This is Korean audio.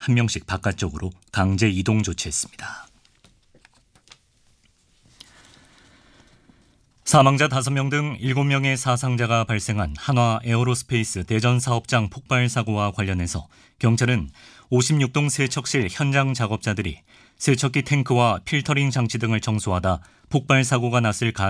한 명씩 바깥쪽으로 강제 이동 조치했습니다. 사망자 5명 등 7명의 사상자가 발생한 한화 에어로스페이스 대전 사업장 폭발 사고와 관련해서 경찰은 56동 세척실 현장 작업자들이 세척기 탱크와 필터링 장치 등을 청소하다 폭발 사고가 났을 가능성이